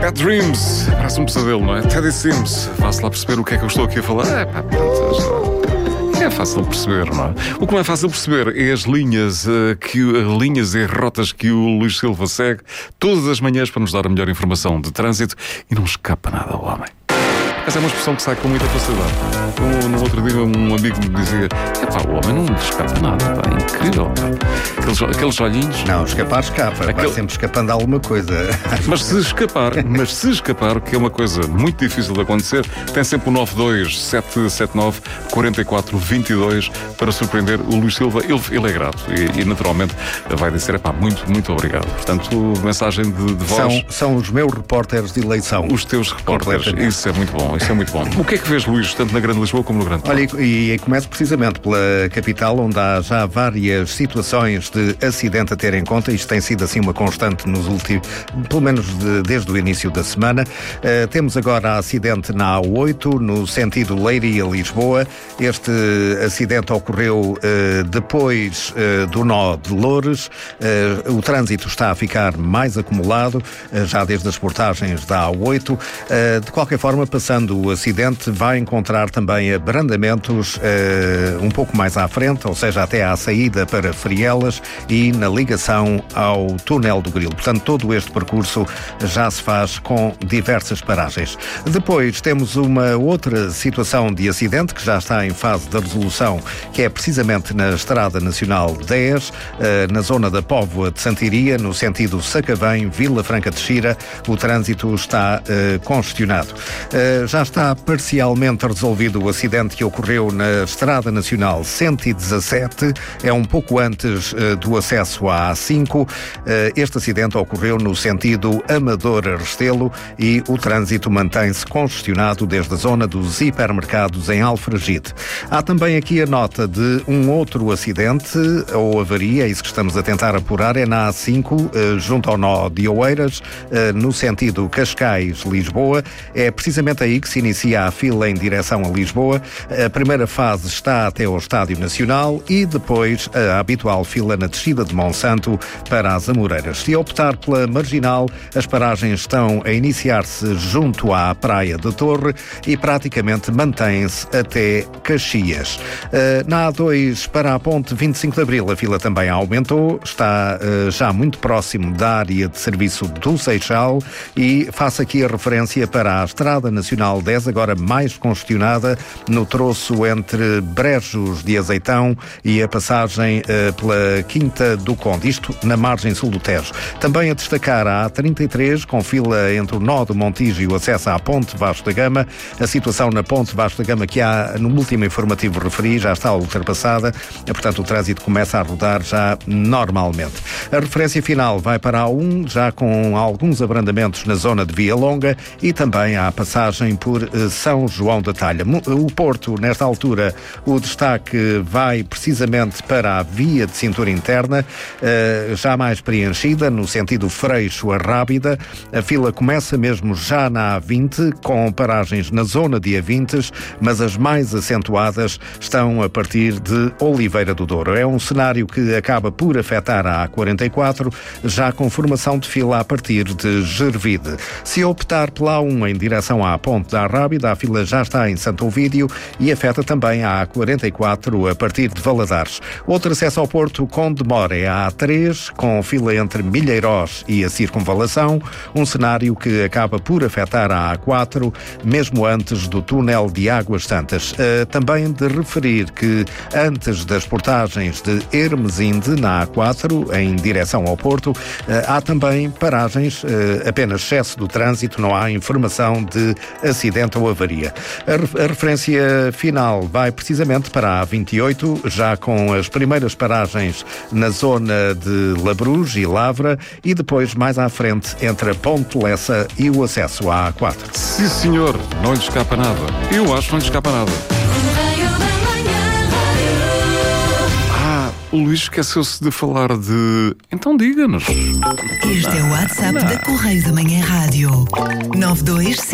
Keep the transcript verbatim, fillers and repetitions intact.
Bad Dreams, parece um pesadelo, não é? Teddy Sims, faço lá perceber o que é que eu estou aqui a falar. É pá, pronto, é fácil perceber, não é? O que não é fácil perceber é as linhas, uh, que, uh, linhas e rotas que o Luís Silva segue todas as manhãs para nos dar a melhor informação de trânsito e não escapa nada ao homem. Essa é uma expressão que sai com muita facilidade. Um, no outro dia um amigo me dizia: é pá, o homem não lhe escapa nada, pá, é incrível, pá. Aqueles, aqueles olhinhos. Não, escapar escapa, Aquele... vai sempre escapando alguma coisa. Mas se escapar, mas se escapar, que é uma coisa muito difícil de acontecer, tem sempre o nove dois sete sete nove quatro quatro dois dois para surpreender o Luís Silva. Ele, ele é grato e, e naturalmente vai dizer: é pá, muito, muito obrigado. Portanto, mensagem de, de voz. São, são os meus repórteres de eleição. Os teus repórteres, isso é muito bom. Isso é muito bom. O que é que vês, Luís, tanto na Grande Lisboa como no Grande Porto? Olha, e, e começo precisamente pela capital, onde há já várias situações de acidente a ter em conta. Isto tem sido assim uma constante nos últimos, pelo menos de, desde o início da semana. Uh, temos agora acidente na A oito, no sentido Leiria-Lisboa. Este acidente ocorreu uh, depois uh, do nó de Loures. Uh, o trânsito está a ficar mais acumulado, uh, já desde as portagens da A oito. Uh, de qualquer forma, passando o acidente, vai encontrar também abrandamentos uh, um pouco mais à frente, ou seja, até à saída para Frielas e na ligação ao túnel do Grilo. Portanto, todo este percurso já se faz com diversas paragens. Depois temos uma outra situação de acidente que já está em fase de resolução, que é precisamente na Estrada Nacional dez, uh, na zona da Póvoa de Santiria, no sentido Sacavém, Vila Franca de Xira. O trânsito está uh, congestionado. Uh, já está parcialmente resolvido o acidente que ocorreu na Estrada Nacional cento e dezassete, é um pouco antes uh, do acesso à A cinco. Uh, este acidente ocorreu no sentido Amadora-Restelo e o trânsito mantém-se congestionado desde a zona dos hipermercados em Alfragide. Há também aqui a nota de um outro acidente ou avaria, é isso que estamos a tentar apurar, é na A cinco, uh, junto ao nó de Oeiras, uh, no sentido Cascais-Lisboa. É precisamente aí que se inicia a fila em direção a Lisboa. A primeira fase está até ao Estádio Nacional e depois a habitual fila na descida de Monsanto para as Amoreiras. Se optar pela Marginal, as paragens estão a iniciar-se junto à Praia da Torre e praticamente mantêm-se até Caxias. Na A dois para a Ponte vinte e cinco de Abril, a fila também aumentou, está já muito próximo da área de serviço do Seixal e faço aqui a referência para a Estrada Nacional dez, agora mais congestionada no troço entre Brejos de Azeitão e a passagem uh, pela Quinta do Conde, isto na margem sul do Tejo. Também a destacar a A trinta e três, com fila entre o nó do Montijo e o acesso à Ponte Vasco da Gama. A situação na Ponte Vasco da Gama, que há no último informativo referi, já está ultrapassada, portanto o trânsito começa a rodar já normalmente. A referência final vai para a A um, já com alguns abrandamentos na zona de Via Longa e também há a passagem por São João da Talha. O Porto, nesta altura, o destaque vai precisamente para a via de cintura interna, já mais preenchida, no sentido Freixo a Rábida. A fila começa mesmo já na A vinte, com paragens na zona de A vinte, mas as mais acentuadas estão a partir de Oliveira do Douro. É um cenário que acaba por afetar a A quarenta e quatro, já com formação de fila a partir de Gervide. Se optar pela A um em direção à Ponte da Rábida, a fila já está em Santo Ovídio e afeta também a A quarenta e quatro a partir de Valadares. Outro acesso ao Porto com demora é a A três, com fila entre Milheirós e a Circunvalação, um cenário que acaba por afetar a A quatro, mesmo antes do túnel de Águas Santas. Uh, também de referir que antes das portagens de Hermesinde, na A quatro, em direção ao Porto, uh, há também paragens, uh, apenas excesso do trânsito, não há informação de acidente ou avaria. A, a referência final vai precisamente para a A vinte e oito, já com as primeiras paragens na zona de Labruz e Lavra e depois mais à frente entre a Ponte Lessa e o acesso à A quatro. Sim, senhor, não lhe escapa nada. Eu acho que não lhe escapa nada. Ah, o Luís esqueceu-se de falar de... Então diga-nos. Este é o WhatsApp da Correios da Manhã Rádio. nove dois